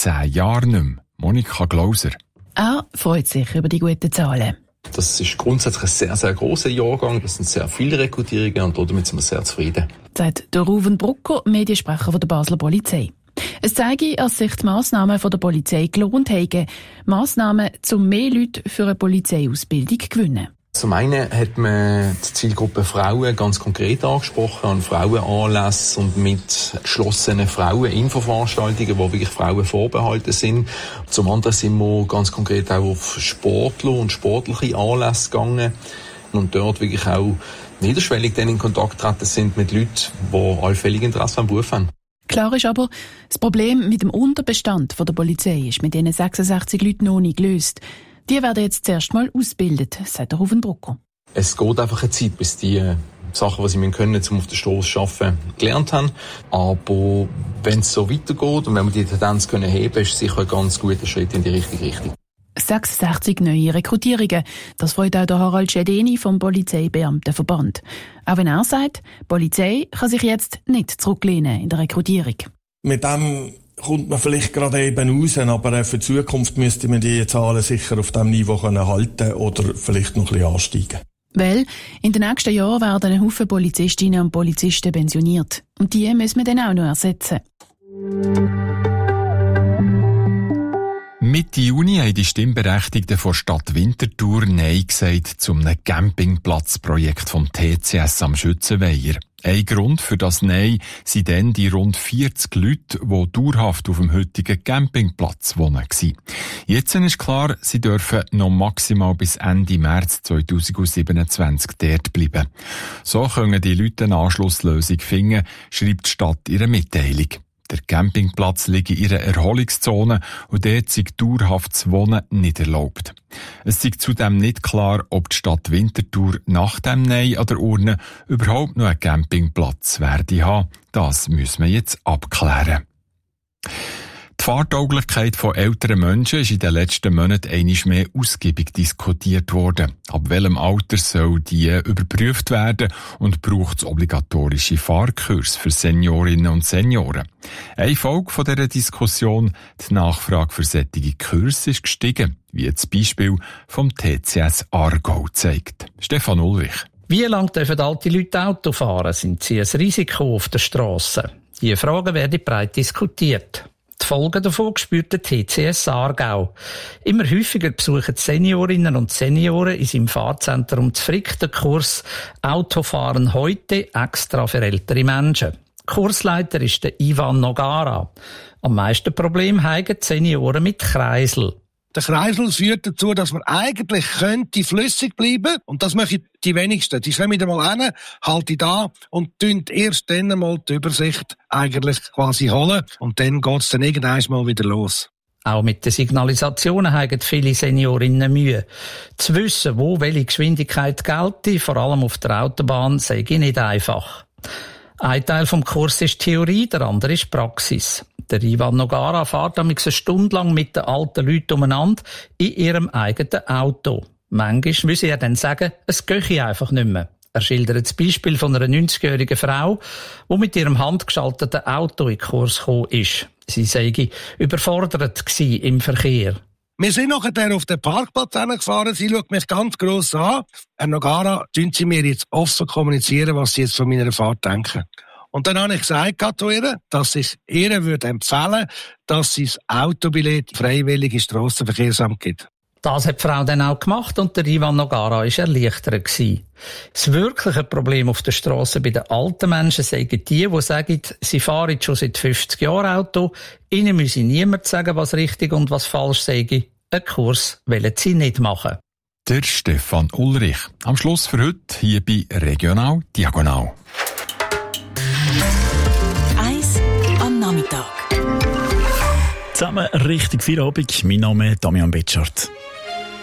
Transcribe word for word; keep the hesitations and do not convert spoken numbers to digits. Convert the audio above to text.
zehn Jahren nicht mehr. Monika Glauser. Er freut sich über die guten Zahlen. Das ist grundsätzlich ein sehr, sehr grosser Jahrgang. Das sind sehr viele Rekrutierungen und damit sind wir sehr zufrieden. Sagt der Ruven Brucker, Mediensprecher von der Basler Polizei. Es zeige, dass sich die Massnahmen von der Polizei gelohnt haben. Massnahmen, um mehr Leute für eine Polizeiausbildung zu gewinnen. Zum einen hat man die Zielgruppe Frauen ganz konkret angesprochen, an Frauenanlässen und mit geschlossenen Frauen-Infoveranstaltungen, wo wirklich Frauen vorbehalten sind. Zum anderen sind wir ganz konkret auch auf Sportler und sportliche Anlässe gegangen und dort wirklich auch niederschwellig dann in Kontakt getreten sind mit Leuten, die allfällig Interesse am Beruf haben. Klar ist aber, das Problem mit dem Unterbestand von der Polizei ist mit diesen sechsundsechzig Leuten noch nicht gelöst. Die werden jetzt zuerst mal ausgebildet, sagt der Ruven Brucker. Es geht einfach eine Zeit, bis die Sachen, die sie können, um auf der Strasse zu arbeiten, gelernt haben. Aber wenn es so weitergeht und wenn wir die Tendenz können heben, ist es sicher ein ganz guter Schritt in die richtige Richtung. sechsundsechzig neue Rekrutierungen. Das freut auch der Harald Schedeni vom Polizeibeamtenverband. Auch wenn er sagt, die Polizei kann sich jetzt nicht zurücklehnen in der Rekrutierung. Mit dem kommt man vielleicht gerade eben raus, aber für die Zukunft müsste man die Zahlen sicher auf diesem Niveau halten oder vielleicht noch ein bisschen ansteigen. Weil in den nächsten Jahren werden ein Haufen Polizistinnen und Polizisten pensioniert. Und die müssen wir dann auch noch ersetzen. Mitte Juni haben die Stimmberechtigten von Stadt Winterthur Nein gesagt zum Campingplatzprojekt vom T C S am Schützenweiher. Ein Grund für das Nein sind dann die rund vierzig Leute, die dauerhaft auf dem heutigen Campingplatz wohnen waren. Jetzt ist klar, sie dürfen noch maximal bis Ende März zweitausendsiebenundzwanzig dort bleiben. So können die Leute eine Anschlusslösung finden, schreibt die Stadt ihre Mitteilung. Der Campingplatz liegt in ihrer Erholungszone und dort sei dauerhaftes Wohnen nicht erlaubt. Es sei zudem nicht klar, ob die Stadt Winterthur nach dem Nein an der Urne überhaupt noch einen Campingplatz werde haben. Das müssen wir jetzt abklären. Die Fahrtauglichkeit von älteren Menschen ist in den letzten Monaten einmal mehr ausgiebig diskutiert worden. Ab welchem Alter soll die überprüft werden und braucht es obligatorische Fahrkurs für Seniorinnen und Senioren? Eine Folge von dieser Diskussion, die Nachfrage für solche Kurse, ist gestiegen, wie das Beispiel vom T C S Aargau zeigt. Stefan Ulrich. Wie lange dürfen alte Leute Auto fahren? Sind sie ein Risiko auf der Strasse? Diese Fragen werden breit diskutiert. Die Folgen davon spürt der T C S Aargau. Immer häufiger besuchen Seniorinnen und Senioren in seinem Fahrzentrum zu Frick den Kurs «Autofahren heute» extra für ältere Menschen. Kursleiter ist der Ivan Nogara. Am meisten Problem haben die Senioren mit Kreisel. Der Kreisel führt dazu, dass man eigentlich könnte flüssig bleiben. Und das möchten die wenigsten. Die kommen wieder mal hin, halten da und tun erst dann mal die Übersicht eigentlich quasi holen. Und dann geht's dann irgendwann mal wieder los. Auch mit den Signalisationen haben viele Seniorinnen Mühe. Zu wissen, wo welche Geschwindigkeit gelte, vor allem auf der Autobahn, sei nicht einfach. Ein Teil vom Kurs ist Theorie, der andere ist Praxis. Der Ivan Nogara fährt eine Stunde lang mit den alten Leuten umeinander in ihrem eigenen Auto. Manchmal müsse er dann sagen, es gehe einfach nicht mehr. Er schildert das Beispiel von einer neunzigjährigen Frau, die mit ihrem handgeschalteten Auto in den Kurs gekommen ist. Sie sei überfordert gewesen im Verkehr. Wir sind nachher auf den Parkplatz gefahren. Sie schaut mich ganz gross an. Herr Nogara, tun Sie mir jetzt offen kommunizieren, was Sie jetzt von meiner Fahrt denken. Und dann habe ich gesagt zu ihr, dass ich ihr würde empfehlen, dass sie das Autobillett freiwillig ins Strassenverkehrsamt gibt. Das hat die Frau dann auch gemacht und der Ivan Nogara war erleichtert gewesen. Das wirkliche Problem auf der Strasse bei den alten Menschen sagen die, die sagen, sie fahren schon seit fünfzig Jahren Auto, ihnen müsse niemand sagen, was richtig und was falsch sei. Einen Kurs wollen sie nicht machen. Der Stefan Ulrich. Am Schluss für heute hier bei Regional Diagonal. Eins am Nachmittag. Zusammen richtig Feierabend. Mein Name ist Damian Betschart.